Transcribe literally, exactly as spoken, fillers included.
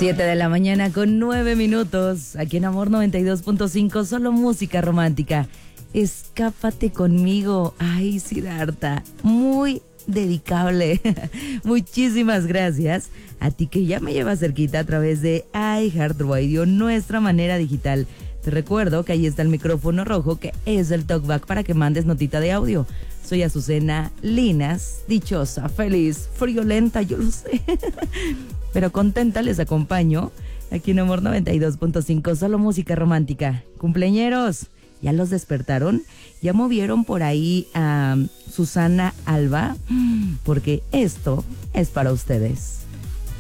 Siete de la mañana con nueve minutos. Aquí en Amor noventa y dos punto cinco, solo música romántica. Escápate conmigo. Ay, Siddhartha, muy dedicable. Muchísimas gracias a ti que ya me llevas cerquita a través de iHeartRadio, nuestra manera digital. Te recuerdo que ahí está el micrófono rojo, que es el talkback para que mandes notita de audio. Soy Azucena Linas, dichosa, feliz, friolenta, yo lo sé. Pero contenta les acompaño aquí en Amor noventa y dos punto cinco, solo música romántica. Cumpleañeros, ¿ya los despertaron? ¿Ya movieron por ahí a Susana Alba? Porque esto es para ustedes.